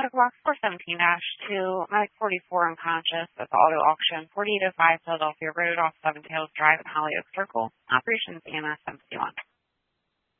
PO Box 417-2, Medic 44 unconscious at the auto auction, 4805 Philadelphia Road off Seven Tails Drive in Hollyoak Circle. Operations EMS MC1.